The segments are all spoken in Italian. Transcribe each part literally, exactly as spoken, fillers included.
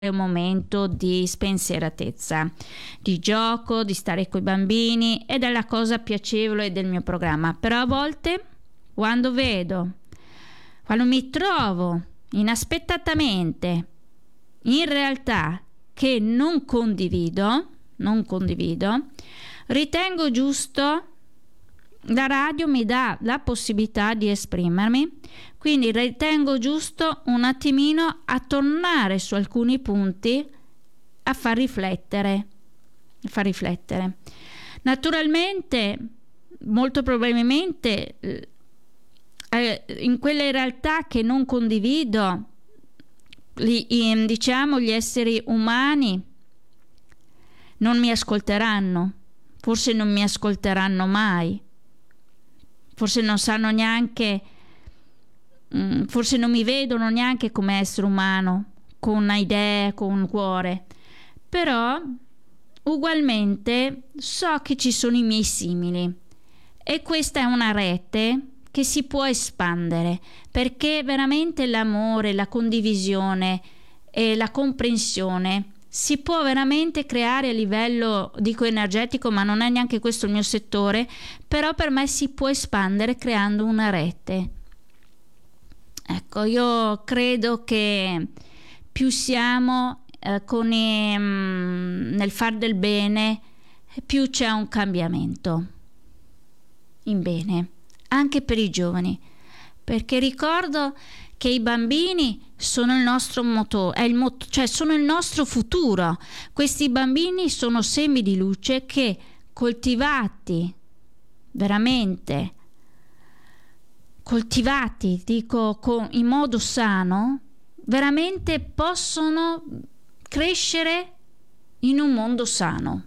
un momento di spensieratezza, di gioco, di stare con i bambini, ed è la cosa piacevole del mio programma. Però a volte, quando vedo, quando mi trovo inaspettatamente in realtà che non condivido, non condivido, ritengo giusto, la radio mi dà la possibilità di esprimermi, quindi ritengo giusto un attimino a tornare su alcuni punti, a far riflettere, a far riflettere. Naturalmente, molto probabilmente, eh, in quelle realtà che non condivido, li, in, diciamo gli esseri umani non mi ascolteranno, forse non mi ascolteranno mai, forse non sanno neanche, mh, forse non mi vedono neanche come essere umano, con idee, con un cuore, però ugualmente so che ci sono i miei simili, e questa è una rete che si può espandere, perché veramente l'amore, la condivisione e la comprensione si può veramente creare a livello, dico energetico, ma non è neanche questo il mio settore, però per me si può espandere creando una rete. Ecco, io credo che più siamo eh, con i, mh, nel far del bene, più c'è un cambiamento in bene, anche per i giovani, perché ricordo che i bambini sono il nostro motore, è il mot- cioè sono il nostro futuro. Questi bambini sono semi di luce che, coltivati veramente, coltivati, dico, con, in modo sano, veramente possono crescere in un mondo sano.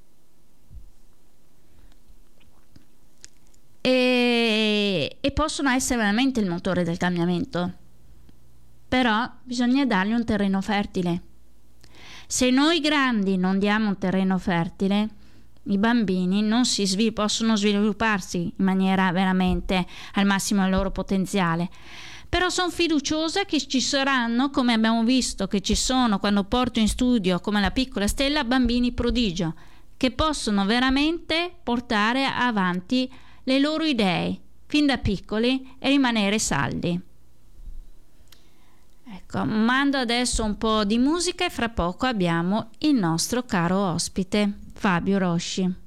E, e possono essere veramente il motore del cambiamento. Però bisogna dargli un terreno fertile. Se noi grandi non diamo un terreno fertile, i bambini non si svil- possono svilupparsi in maniera veramente al massimo del loro potenziale. Però sono fiduciosa che ci saranno, come abbiamo visto che ci sono quando porto in studio, come la piccola Stella, bambini prodigio, che possono veramente portare avanti le loro idee fin da piccoli e rimanere saldi. Ecco, mando adesso un po' di musica e fra poco abbiamo il nostro caro ospite Fabio Rosci.